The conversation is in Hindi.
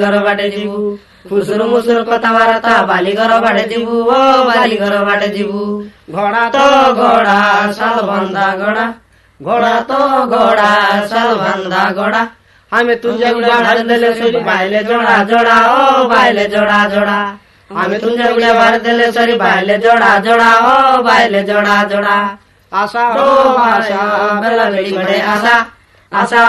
घर बाटे जीवू फुसुर मुसुर कथबार्ता बाली घर बाटे जीवू ओ बाली घर बाटे जीवू घोड़ा तो घोड़ा साल बंदा घोड़ा घोड़ा तो घोड़ा साल बंदा घोड़ा हमें तुझे बाहर देले सरी बायले जोड़ा जोड़ा ओ बायले जोड़ा जोड़ा हमें तुझे बाहर देले सरी बायले जोड़ा जोड़ा ओ बायले जोड़ा जोड़ा आशा ओ आशा बेला बेड़ी बड़े आशा आशा